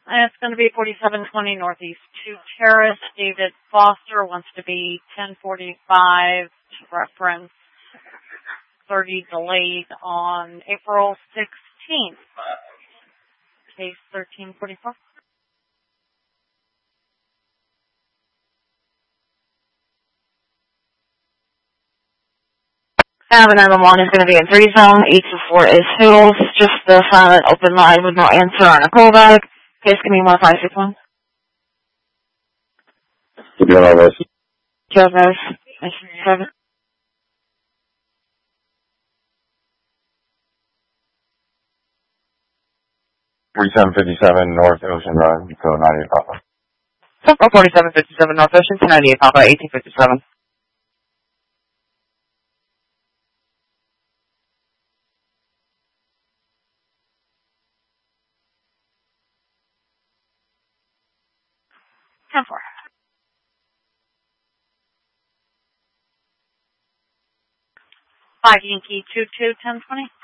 And it's going to be 4720 Northeast 2 Terrace. David Foster wants to be 1045 reference 30 delayed on April 16th. Case 1344. Avenue 911 is going to be in 3 zone. 824 is Hoodles. Just the silent open line with no answer on a callback. Case give me 1561. Good on this. Joe knows. 7. 4757 North Ocean Road, so 98 Papa. 4757 North Ocean, 98 Papa, 1857. Ten four. 5 Yankee 22 1020.